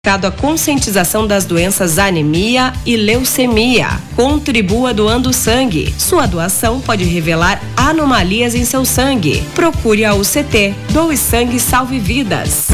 A conscientização das doenças anemia e leucemia. Contribua doando sangue. Sua doação pode revelar anomalias em seu sangue. Procure a UCT. Doe sangue, salve vidas.